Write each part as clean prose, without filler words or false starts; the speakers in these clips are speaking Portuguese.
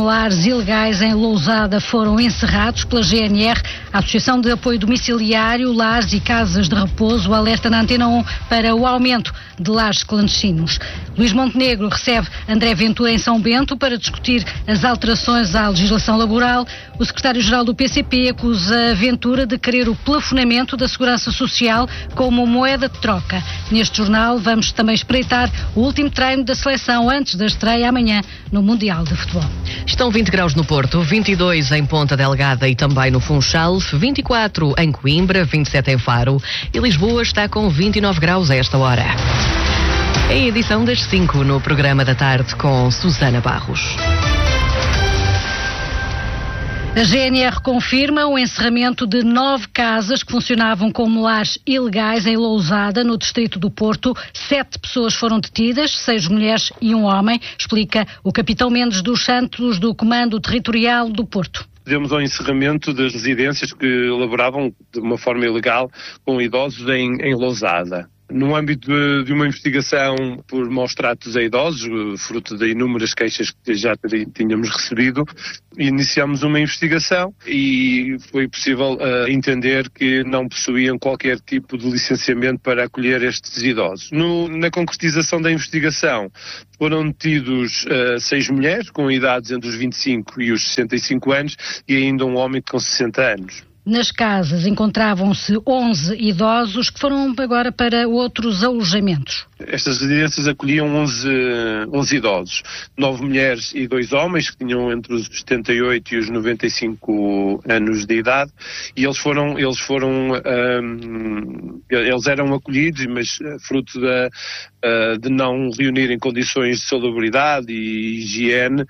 Lares ilegais em Lousada foram encerrados pela GNR. A Associação de Apoio Domiciliário, Lares e Casas de Repouso alerta na Antena 1 para o aumento de lares clandestinos. Luís Montenegro recebe André Ventura em São Bento para discutir as alterações à legislação laboral. O secretário-geral do PCP acusa Ventura de querer o plafonamento da Segurança Social como moeda de troca. Neste jornal vamos também espreitar o último treino da seleção antes da estreia amanhã no Mundial de Futebol. Estão 20 graus no Porto, 22 em Ponta Delgada e também no Funchal, 24 em Coimbra, 27 em Faro e Lisboa está com 29 graus a esta hora. É a edição das 5 no programa da tarde com Susana Barros. A GNR confirma o encerramento de 9 casas que funcionavam como lares ilegais em Lousada, no distrito do Porto. 7 pessoas foram detidas, 6 mulheres e um homem, explica o capitão Mendes dos Santos, do Comando Territorial do Porto. Demos ao encerramento das residências que laboravam de uma forma ilegal com idosos em Lousada. No âmbito de uma investigação por maus tratos a idosos, fruto de inúmeras queixas que já tínhamos recebido, iniciamos uma investigação e foi possível entender que não possuíam qualquer tipo de licenciamento para acolher estes idosos. Na concretização da investigação foram detidos 6 mulheres com idades entre os 25 e os 65 anos e ainda um homem com 60 anos. Nas casas encontravam-se 11 idosos que foram agora para outros alojamentos. Estas residências acolhiam 11 idosos, 9 mulheres e 2 homens que tinham entre os 78 e os 95 anos de idade e eles eram acolhidos, mas fruto de não reunirem condições de salubridade e higiene,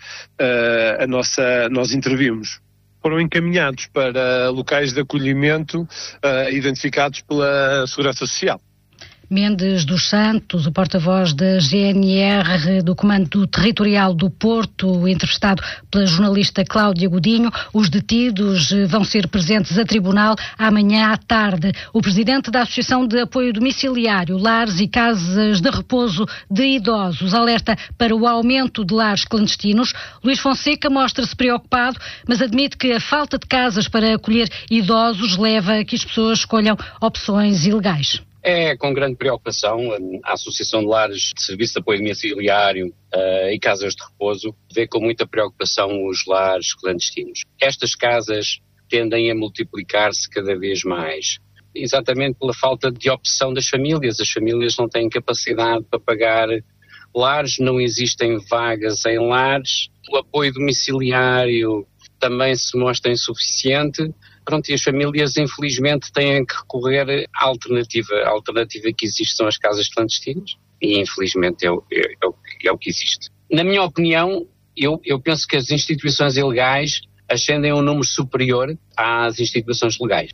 nós intervimos. Foram encaminhados para locais de acolhimento identificados pela Segurança Social. Mendes dos Santos, o porta-voz da GNR do Comando Territorial do Porto, entrevistado pela jornalista Cláudia Godinho. Os detidos vão ser presentes a tribunal amanhã à tarde. O presidente da Associação de Apoio Domiciliário, Lares e Casas de Repouso de Idosos, alerta para o aumento de lares clandestinos. Luís Fonseca mostra-se preocupado, mas admite que a falta de casas para acolher idosos leva a que as pessoas escolham opções ilegais. É com grande preocupação a Associação de Lares de Serviço de Apoio Domiciliário e Casas de Repouso vê com muita preocupação os lares clandestinos. Estas casas tendem a multiplicar-se cada vez mais, exatamente pela falta de opção das famílias. As famílias não têm capacidade para pagar lares, não existem vagas em lares, o apoio domiciliário também se mostra insuficiente. Pronto, e as famílias, infelizmente, têm que recorrer à alternativa. A alternativa que existe são as casas clandestinas e, infelizmente, é o que existe. Na minha opinião, eu penso que as instituições ilegais ascendem a um número superior às instituições legais.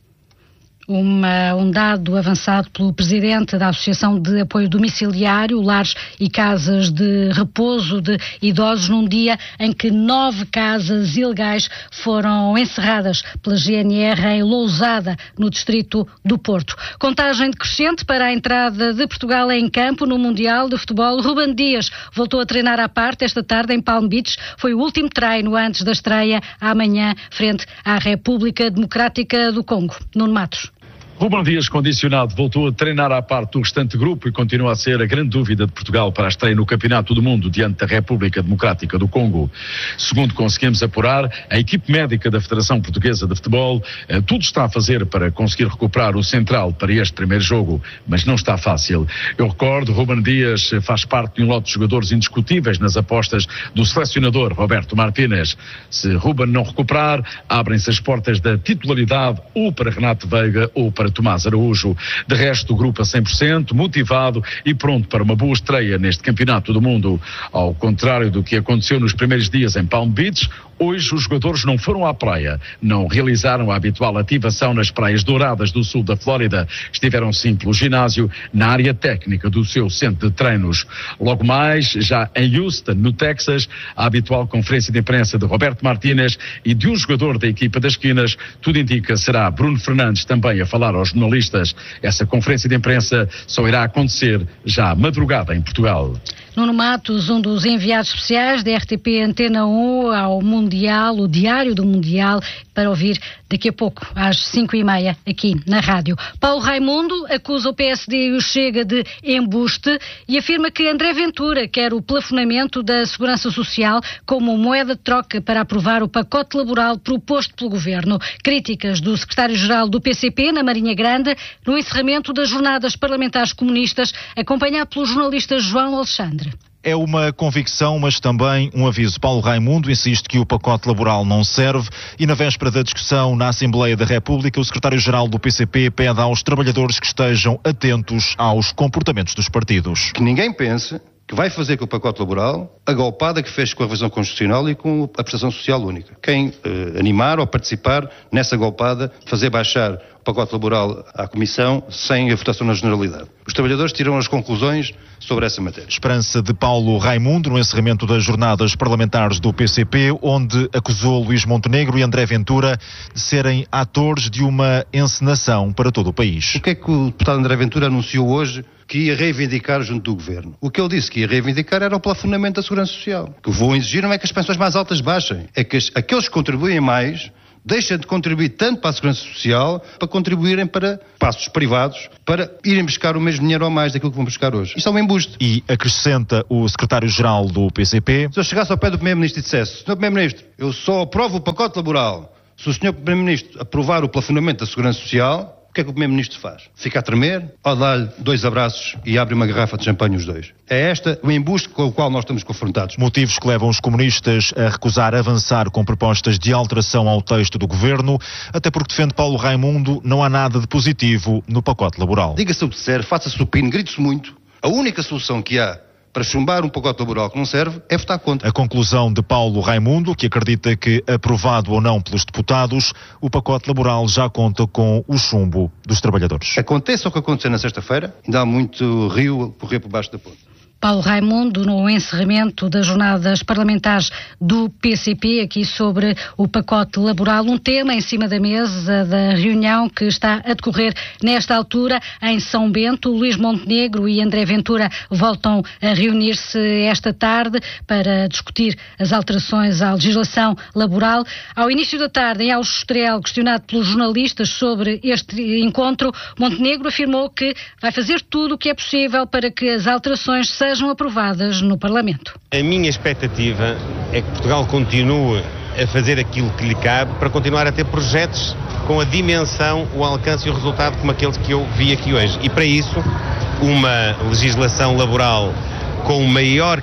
Um dado avançado pelo presidente da Associação de Apoio Domiciliário, Lares e Casas de Repouso de Idosos, num dia em que 9 casas ilegais foram encerradas pela GNR em Lousada, no distrito do Porto. Contagem decrescente para a entrada de Portugal em campo no Mundial de Futebol. Ruben Dias voltou a treinar à parte esta tarde em Palm Beach. Foi o último treino antes da estreia amanhã frente à República Democrática do Congo. Nuno Matos. Ruben Dias, condicionado, voltou a treinar à parte do restante grupo e continua a ser a grande dúvida de Portugal para a estreia no Campeonato do Mundo diante da República Democrática do Congo. Segundo conseguimos apurar, a equipe médica da Federação Portuguesa de Futebol tudo está a fazer para conseguir recuperar o central para este primeiro jogo, mas não está fácil. Eu recordo, Ruben Dias faz parte de um lote de jogadores indiscutíveis nas apostas do selecionador Roberto Martínez. Se Ruben não recuperar, abrem-se as portas da titularidade ou para Renato Veiga ou para Tomás Araújo. De resto, o grupo a 100%, motivado e pronto para uma boa estreia neste Campeonato do Mundo. Ao contrário do que aconteceu nos primeiros dias em Palm Beach, hoje os jogadores não foram à praia, não realizaram a habitual ativação nas praias douradas do sul da Flórida, estiveram sim pelo ginásio na área técnica do seu centro de treinos. Logo mais, já em Houston, no Texas, a habitual conferência de imprensa de Roberto Martínez e de um jogador da equipa das esquinas, tudo indica será Bruno Fernandes também a falar aos jornalistas. Essa conferência de imprensa só irá acontecer já à madrugada em Portugal. Nuno Matos, um dos enviados especiais da RTP Antena 1 ao Mundial, o Diário do Mundial, para ouvir daqui a pouco, às 5h30, aqui na rádio. Paulo Raimundo acusa o PSD e o Chega de embuste e afirma que André Ventura quer o plafonamento da Segurança Social como moeda de troca para aprovar o pacote laboral proposto pelo Governo. Críticas do secretário-geral do PCP na Marinha Grande no encerramento das jornadas parlamentares comunistas, acompanhado pelo jornalista João Alexandre. É uma convicção, mas também um aviso. Paulo Raimundo insiste que o pacote laboral não serve e na véspera da discussão na Assembleia da República, o secretário-geral do PCP pede aos trabalhadores que estejam atentos aos comportamentos dos partidos. Que ninguém pense que vai fazer com o pacote laboral a golpada que fez com a revisão constitucional e com a prestação social única. Quem animar ou participar nessa golpada, fazer baixar o pacote laboral à Comissão sem a votação na generalidade. Os trabalhadores tiram as conclusões sobre essa matéria. Esperança de Paulo Raimundo no encerramento das jornadas parlamentares do PCP, onde acusou Luís Montenegro e André Ventura de serem atores de uma encenação para todo o país. O que é que o deputado André Ventura anunciou hoje que ia reivindicar junto do Governo? O que ele disse que ia reivindicar era o plafonamento da Segurança Social. O que vão exigir não é que as pensões mais altas baixem, é que aqueles que contribuem mais deixem de contribuir tanto para a Segurança Social para contribuírem para passos privados, para irem buscar o mesmo dinheiro ou mais daquilo que vão buscar hoje. Isto é um embuste. E acrescenta o secretário-geral do PCP. Se eu chegasse ao pé do Primeiro-Ministro e dissesse: Sr. Primeiro-Ministro, eu só aprovo o pacote laboral se o Sr. Primeiro-Ministro aprovar o plafonamento da Segurança Social, o que é que o Primeiro-Ministro faz? Fica a tremer ou dá-lhe 2 abraços e abre uma garrafa de champanhe os dois? É este o embuste com o qual nós estamos confrontados. Motivos que levam os comunistas a recusar avançar com propostas de alteração ao texto do Governo, até porque, defende Paulo Raimundo, não há nada de positivo no pacote laboral. Diga-se o que disser, faça-se o pino, grite-se muito. A única solução que há para chumbar um pacote laboral que não serve é votar contra. A conclusão de Paulo Raimundo, que acredita que, aprovado ou não pelos deputados, o pacote laboral já conta com o chumbo dos trabalhadores. Aconteça o que acontecer na sexta-feira, ainda há muito rio a correr por baixo da ponte. Paulo Raimundo, no encerramento das jornadas parlamentares do PCP, aqui sobre o pacote laboral, um tema em cima da mesa da reunião que está a decorrer nesta altura em São Bento. Luís Montenegro e André Ventura voltam a reunir-se esta tarde para discutir as alterações à legislação laboral. Ao início da tarde, em Aljustrel, questionado pelos jornalistas sobre este encontro, Montenegro afirmou que vai fazer tudo o que é possível para que as alterações sejam aprovadas no Parlamento. A minha expectativa é que Portugal continue a fazer aquilo que lhe cabe para continuar a ter projetos com a dimensão, o alcance e o resultado como aqueles que eu vi aqui hoje. E para isso, uma legislação laboral com maior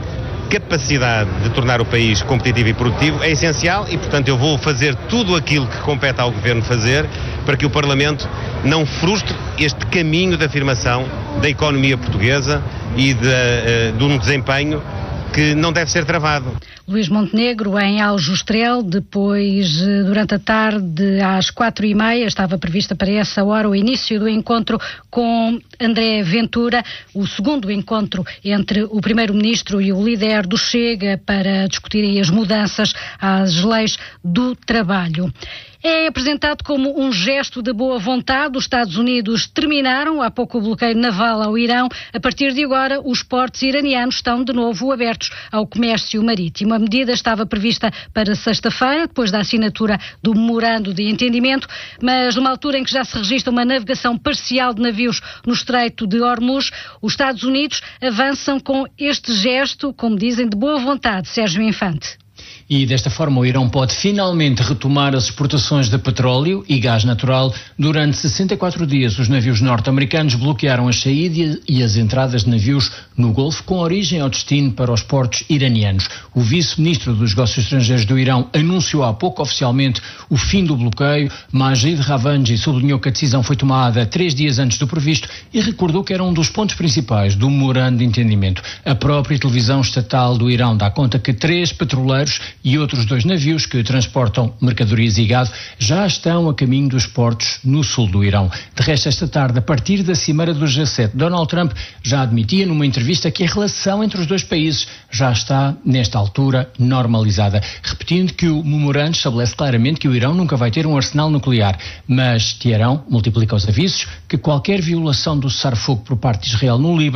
capacidade de tornar o país competitivo e produtivo é essencial e, portanto, eu vou fazer tudo aquilo que compete ao Governo fazer para que o Parlamento não frustre este caminho de afirmação da economia portuguesa e de um desempenho que não deve ser travado. Luís Montenegro em Aljustrel, depois, durante a tarde, às 4h30, estava prevista para essa hora o início do encontro com André Ventura, o segundo encontro entre o Primeiro-Ministro e o líder do Chega para discutirem as mudanças às leis do trabalho. É apresentado como um gesto de boa vontade. Os Estados Unidos terminaram há pouco o bloqueio naval ao Irão. A partir de agora, os portos iranianos estão de novo abertos ao comércio marítimo. A medida estava prevista para sexta-feira, depois da assinatura do memorando de entendimento, mas numa altura em que já se registra uma navegação parcial de navios no Estreito de Hormuz, os Estados Unidos avançam com este gesto, como dizem, de boa vontade. Sérgio Infante. E desta forma o Irão pode finalmente retomar as exportações de petróleo e gás natural. Durante 64 dias os navios norte-americanos bloquearam as saídas e as entradas de navios no Golfo com origem ao destino para os portos iranianos. O vice-ministro dos Negócios Estrangeiros do Irão anunciou há pouco oficialmente o fim do bloqueio. Majid Ravanji sublinhou que a decisão foi tomada 3 dias antes do previsto e recordou que era um dos pontos principais do memorando de entendimento. A própria televisão estatal do Irão dá conta que 3 petroleiros e outros 2 navios que transportam mercadorias e gado já estão a caminho dos portos no sul do Irão. De resto, esta tarde, a partir da cimeira do G7, Donald Trump já admitia numa entrevista que a relação entre os 2 países já está, nesta altura, normalizada, repetindo que o memorando estabelece claramente que o Irão nunca vai ter um arsenal nuclear, mas Teherão multiplica os avisos que qualquer violação do cessar-fogo por parte de Israel no Líbano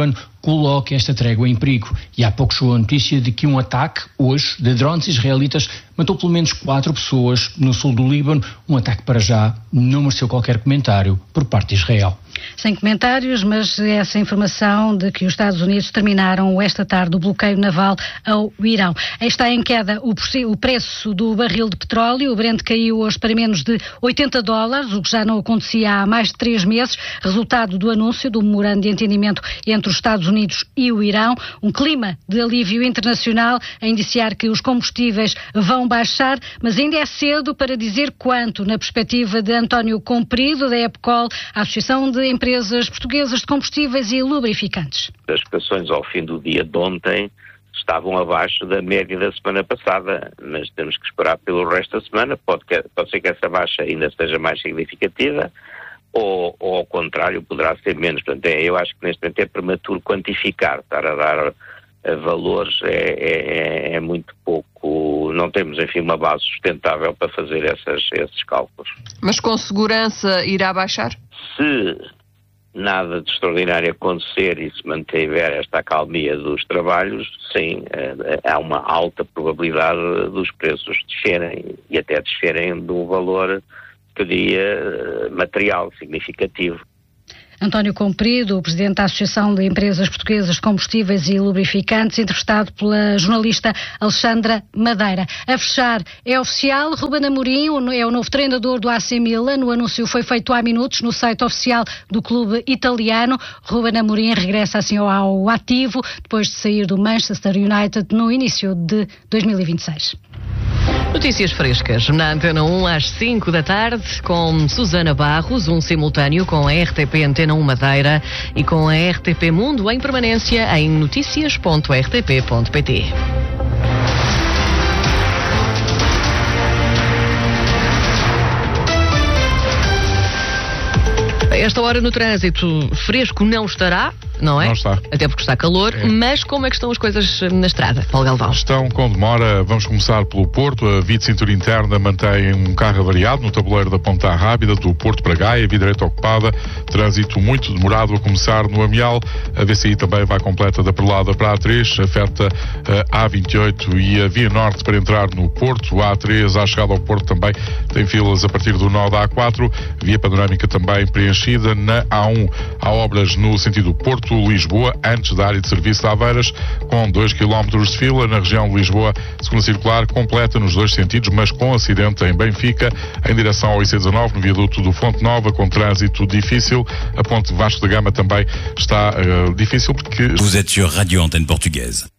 coloca esta trégua em perigo. E há pouco chegou a notícia de que um ataque, hoje, de drones israelitas, matou pelo menos 4 pessoas no sul do Líbano. Um ataque para já não mereceu qualquer comentário por parte de Israel. Sem comentários, mas essa informação de que os Estados Unidos terminaram esta tarde o bloqueio naval ao Irão. Está em queda o preço do barril de petróleo. O Brent caiu hoje para menos de $80, o que já não acontecia há mais de 3 meses, resultado do anúncio do memorando de entendimento entre os Estados Unidos e o Irão. Um clima de alívio internacional a indiciar que os combustíveis vão baixar, mas ainda é cedo para dizer quanto, na perspectiva de António Comprido, da EPCOL, a Associação de Empresas Portuguesas de Combustíveis e Lubrificantes. As cotações ao fim do dia de ontem estavam abaixo da média da semana passada, mas temos que esperar pelo resto da semana. Pode ser que essa baixa ainda seja mais significativa ou ao contrário, poderá ser menos. Portanto, eu acho que neste momento é prematuro quantificar, estar a dar valores é muito pouco. Não temos, enfim, uma base sustentável para fazer esses cálculos. Mas com segurança irá baixar? Se nada de extraordinário acontecer e se mantiver esta acalmia dos trabalhos, sim, há uma alta probabilidade dos preços descerem e até descerem de um valor, que diria, material, significativo. António Comprido, o presidente da Associação de Empresas Portuguesas de Combustíveis e Lubrificantes, entrevistado pela jornalista Alexandra Madeira. A fechar, é oficial, Ruben Amorim é o novo treinador do AC Milan. O anúncio foi feito há minutos no site oficial do clube italiano. Ruben Amorim regressa assim ao ativo, depois de sair do Manchester United no início de 2026. Notícias frescas na Antena 1 às 5 da tarde com Susana Barros, um simultâneo com a RTP Antena 1 Madeira e com a RTP Mundo em permanência em noticias.rtp.pt. A esta hora no trânsito fresco não estará, não é? Não está. Até porque está calor, mas como é que estão as coisas na estrada, Paulo Galvão? Estão com demora. Vamos começar pelo Porto. A via de cintura interna mantém um carro avariado no tabuleiro da Ponta Rábida, do Porto para Gaia, via direita ocupada, trânsito muito demorado a começar no Amial. A VCI também vai completa da Perlada para a A3, afeta a A28 e a via norte para entrar no Porto. A A3, à chegada ao Porto também tem filas a partir do nó da A4, via panorâmica também preenchida. Na A1 há obras no sentido Porto-Lisboa, antes da área de serviço de Aveiras, com 2 km de fila. Na região de Lisboa, segunda circular completa nos 2 sentidos, mas com acidente em Benfica, em direção ao IC19, no viaduto do Fonte Nova, com trânsito difícil. A ponte Vasco da Gama também está difícil porque... Vous êtes sur Radio Antenne Portugaise.